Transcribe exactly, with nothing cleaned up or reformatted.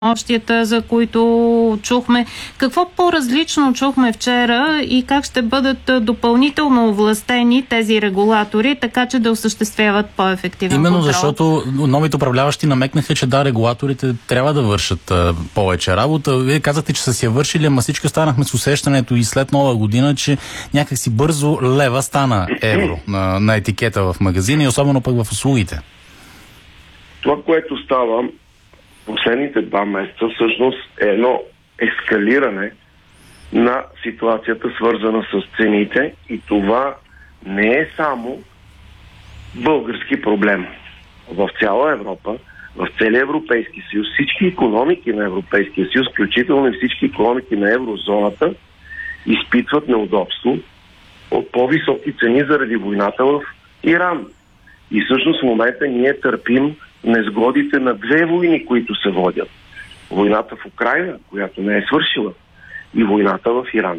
правомощията, за които чухме. Какво по-различно чухме вчера и как ще бъдат допълнително овластени тези регулатори, така че да осъществяват по-ефективен Именно контрол? Защото новите управляващи намекнаха, че да, регулаторите трябва да вършат а, повече работа. Вие казахте, че са си я вършили, ама всички останахме с усещането и след Нова година, че някакси бързо лева стана евро на, на етикета в магазина и особено пък в услугите. Това, което става последните два месеца, всъщност е едно ескалиране на ситуацията, свързана с цените, и това не е само български проблем. В цяла Европа, в целия Европейски съюз, всички икономики на Европейския съюз, включително и всички икономики на еврозоната, изпитват неудобство от по-високи цени заради войната в Иран. И всъщност в момента ние търпим незгодите на две войни, които се водят. Войната в Украйна, която не е свършила, и войната в Иран.